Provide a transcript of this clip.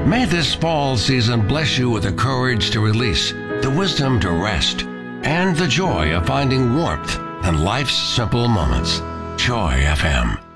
May this fall season bless you with the courage to release, the wisdom to rest, and the joy of finding warmth in life's simple moments. Joy FM.